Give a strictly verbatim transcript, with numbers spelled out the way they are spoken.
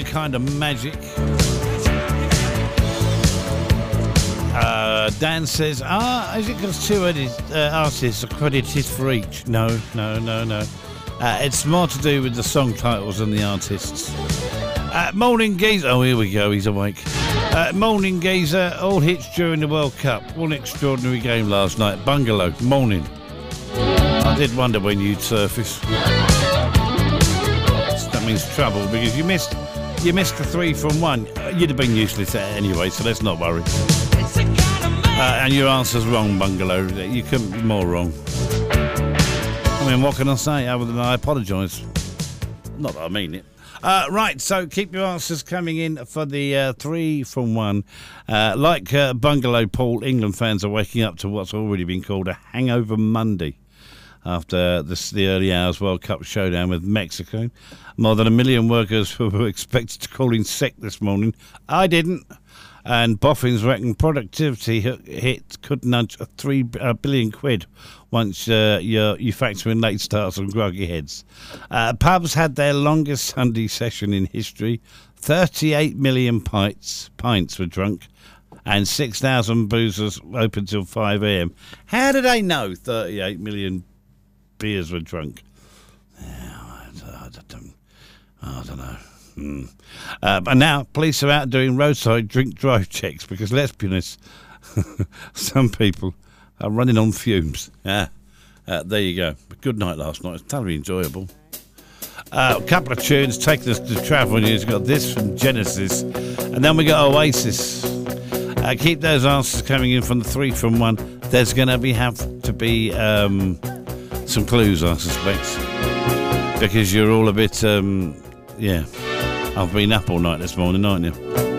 kind of magic. Uh, Dan says, ah, is it because two edit, uh, artists are credited for each? No, no, no, no. Uh, it's more to do with the song titles than the artists. Uh, morning Geezer. Oh, here we go. He's awake. Uh, morning Geezer. All hits during the World Cup. What an extraordinary game last night. Bungalow. Morning. I did wonder when you'd surface. That means trouble because you missed you missed the three from one. You'd have been useless anyway, so let's not worry. Uh, and your answer's wrong, Bungalow. You couldn't be more wrong. I mean, what can I say other than I apologise? Not that I mean it. Uh, right, so keep your answers coming in for the uh, three from one. Uh, like uh, Bungalow Paul, England fans are waking up to what's already been called a hangover Monday after this, the early hours World Cup showdown with Mexico. More than a million workers were expected to call in sick this morning. I didn't. And boffins reckon productivity hit could nudge a three uh, billion quid once uh, you you factor in late starts and groggy heads. Uh, pubs had their longest Sunday session in history. thirty-eight million pints pints were drunk, and six thousand boozers open till five a.m. How did they know thirty-eight million beers were drunk? I don't, I don't know. Mm. Uh, but now police are out doing roadside drink drive checks because, let's be honest, some people are running on fumes. Yeah, uh, there you go. Good night last night. It was totally enjoyable. Uh, a couple of tunes taking us to travel news. We've got this from Genesis, and then we got Oasis. Uh, keep those answers coming in from the three from one. There's going to be have to be um, some clues, I suspect, because you're all a bit, um, yeah. I've been up all night this morning, aren't you?